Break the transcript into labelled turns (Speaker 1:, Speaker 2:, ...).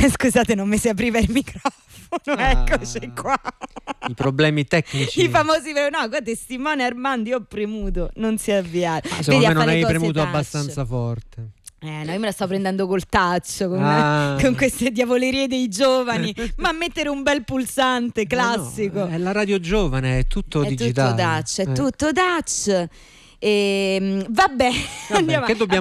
Speaker 1: Scusate, non mi si apriva il microfono, eccoci qua.
Speaker 2: I problemi tecnici.
Speaker 1: I famosi no, qua testimone Armando, io ho premuto, non si è avviato.
Speaker 2: Secondo me non hai premuto abbastanza forte.
Speaker 1: No, io me la sto prendendo col touch con queste diavolerie dei giovani. Ma mettere un bel pulsante classico.
Speaker 2: No, è la radio giovane, è tutto digitale.
Speaker 1: È tutto touch. Vabbè,
Speaker 2: che dobbiamo